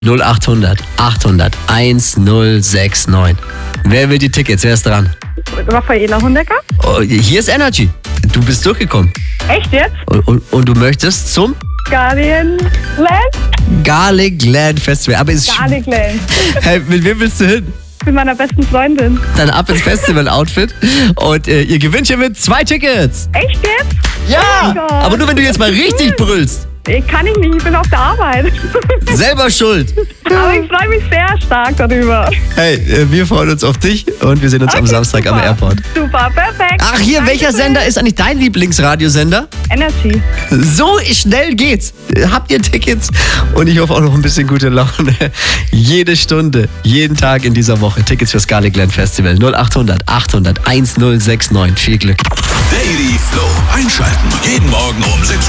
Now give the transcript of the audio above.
0800 800 1069. Wer will die Tickets? Wer ist dran? Raffaela Hundecker. Oh, hier ist Energy. Du bist durchgekommen. Echt jetzt? Und du möchtest zum Guardian Land? Garlic Land Festival. Aber ist Garlic Land. Hey, mit wem willst du hin? Mit meiner besten Freundin. Dann ab ins Festival-Outfit. Und ihr gewinnt hiermit 2 Tickets. Echt jetzt? Ja! Oh mein Gott. Aber nur, wenn du jetzt mal richtig brüllst. Kann ich nicht, ich bin auf der Arbeit. Selber schuld. Aber ich freue mich sehr stark darüber. Hey, wir freuen uns auf dich und wir sehen uns am Samstag super. am Airport. Super, perfekt. Ach, hier, welcher Dankeschön. Sender ist eigentlich dein Lieblingsradiosender? Energy. So schnell geht's. Habt ihr Tickets? Und ich hoffe auch noch ein bisschen gute Laune. Jede Stunde, jeden Tag in dieser Woche. Tickets fürs Garlic Land Festival. 0800 800 1069. Viel Glück. Daily Flow. Einschalten. Jeden Morgen um 6:30